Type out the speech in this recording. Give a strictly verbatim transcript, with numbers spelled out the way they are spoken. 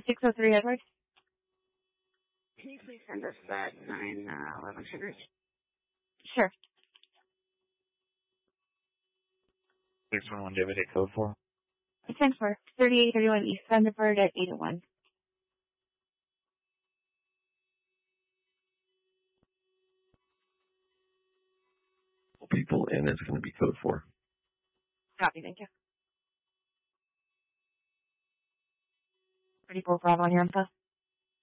six oh three Edward. Can you please send us that nine uh, eleven figures? Sure. six one one David, hit code four. ten four, thirty-eight thirty-one East Thunderbird at eight oh one. People, and it's going to be code four. Copy, thank you. thirty-four Bravo on your info.